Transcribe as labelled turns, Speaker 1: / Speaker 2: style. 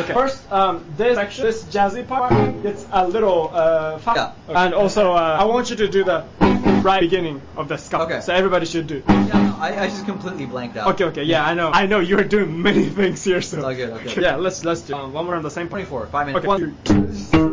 Speaker 1: Okay. First, this section, this jazzy part, it's a little fast.
Speaker 2: Yeah.
Speaker 1: Okay. And also, I want you to do the right beginning of the ska.
Speaker 2: Okay.
Speaker 1: So everybody should do.
Speaker 2: Yeah, no, I just completely blanked out.
Speaker 1: Okay. Yeah, I know you're doing many things here. So.
Speaker 2: It's all good. Okay.
Speaker 1: Yeah, let's do one more on the same part.
Speaker 2: 24, 5 minutes.
Speaker 1: Okay. 1, 2, 3.